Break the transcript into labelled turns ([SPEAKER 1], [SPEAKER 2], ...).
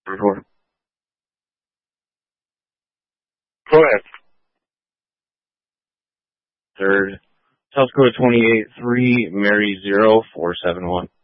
[SPEAKER 1] Report. Go ahead. Third. South Dakota 28-3, Mary 0471.